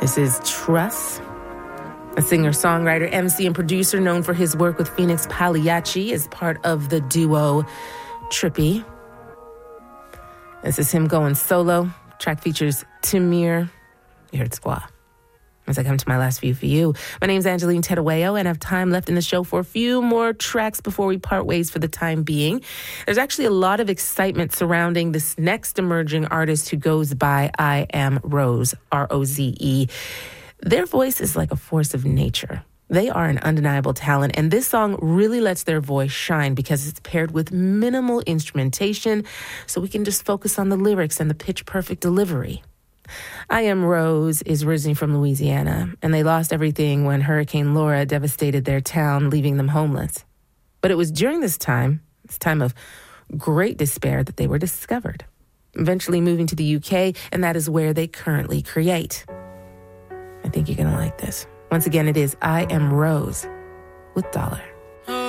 This is Truss. A singer-songwriter, MC, and producer known for his work with Phoenix Pagliacci is part of the duo Trippy. This is him going solo. Track features Tamir. You heard Squaw. As I come to my last few for you, my name's Angeline Terueo, and I have time left in the show for a few more tracks before we part ways for the time being. There's actually a lot of excitement surrounding this next emerging artist who goes by I Am Rose, R-O-Z-E. Their voice is like a force of nature. They are an undeniable talent, and this song really lets their voice shine because it's paired with minimal instrumentation, so we can just focus on the lyrics and the pitch-perfect delivery. I Am Rose is originally from Louisiana, and they lost everything when Hurricane Laura devastated their town, leaving them homeless. But it was during this time of great despair, that they were discovered, eventually moving to the UK, and that is where they currently create. I think you're going to like this. Once again, it is I Am Rose with Dollar.